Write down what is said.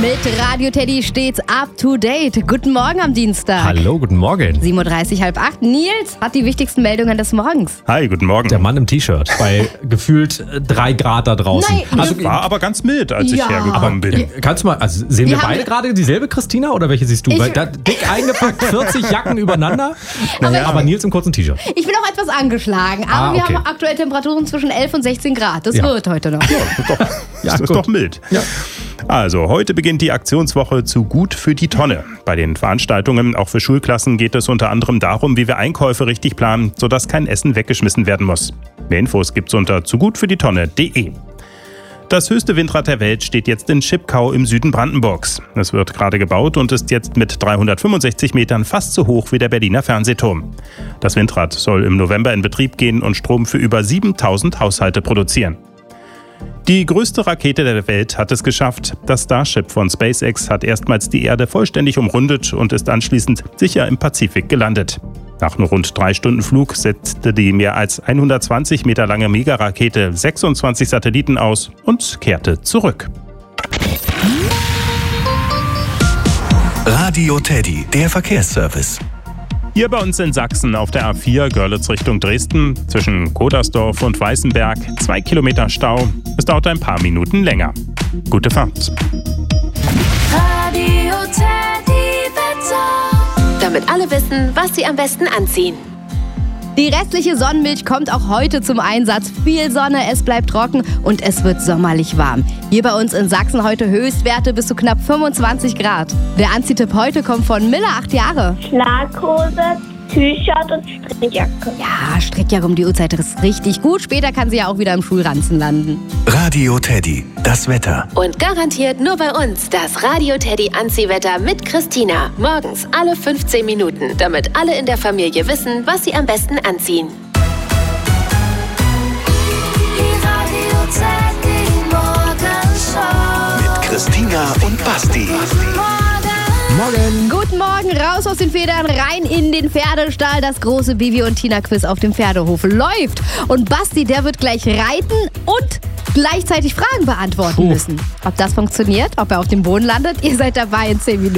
Mit Radio Teddy stets up to date. Guten Morgen am Dienstag. Hallo, guten Morgen. 7.30 Uhr, 7:30. Nils hat die wichtigsten Meldungen des Morgens. Hi, guten Morgen. Der Mann im T-Shirt bei gefühlt 3 Grad da draußen. Nein, also, War aber ganz mild, als ich hergekommen bin. kannst du mal, also sehen wir Wir haben- beide gerade dieselbe Christina oder welche siehst du? Ich- Weil da dick eingepackt, 40 Jacken übereinander, aber Nils im kurzen T-Shirt. Ich bin auch etwas angeschlagen, aber okay. wir haben aktuell Temperaturen zwischen 11 und 16 Grad. Das Ja. wird heute noch. Das ist gut. doch mild. Ja. Also, heute beginnt die Aktionswoche zu Gut für die Tonne. Bei den Veranstaltungen, auch für Schulklassen, geht es unter anderem darum, wie wir Einkäufe richtig planen, sodass kein Essen weggeschmissen werden muss. Mehr Infos gibt's unter zugutfürdietonne.de. Das höchste Windrad der Welt steht jetzt in Schipkau im Süden Brandenburgs. Es wird gerade gebaut und ist jetzt mit 365 Metern fast so hoch wie der Berliner Fernsehturm. Das Windrad soll im November in Betrieb gehen und Strom für über 7000 Haushalte produzieren. Die größte Rakete der Welt hat es geschafft. Das Starship von SpaceX hat erstmals die Erde vollständig umrundet und ist anschließend sicher im Pazifik gelandet. Nach nur rund 3 Stunden Flug setzte die mehr als 120 Meter lange Megarakete 26 Satelliten aus und kehrte zurück. Radio Teddy, der Verkehrsservice. Hier bei uns in Sachsen auf der A4 Görlitz Richtung Dresden zwischen Kodersdorf und Weißenberg 2 Kilometer Stau. Es dauert ein paar Minuten länger. Gute Fahrt. Radio Teddy Wetter. Damit alle wissen, was sie am besten anziehen. Die restliche Sonnenmilch kommt auch heute zum Einsatz. Viel Sonne, es bleibt trocken und es wird sommerlich warm. Hier bei uns in Sachsen heute Höchstwerte bis zu knapp 25 Grad. Der Anziehtipp heute kommt von Miller, 8 Jahre. Schlaghose, T-Shirt und Strickjacke. Ja, Strickjacke um die Uhrzeit ist richtig gut. Später kann sie ja auch wieder im Schulranzen landen. Radio Teddy, das Wetter. Und garantiert nur bei uns das Radio Teddy Anziehwetter mit Christina. Morgens alle 15 Minuten, damit alle in der Familie wissen, was sie am besten anziehen. Die Radio Teddy Morgenshow. Mit Christina und Basti. Morgen. Guten Morgen, raus aus den Federn, rein in den Pferdestall. Das große Bibi und Tina Quiz auf dem Pferdehof läuft. Und Basti, der wird gleich reiten und gleichzeitig Fragen beantworten müssen. Ob das funktioniert, ob er auf dem Boden landet, ihr seid dabei in 10 Minuten.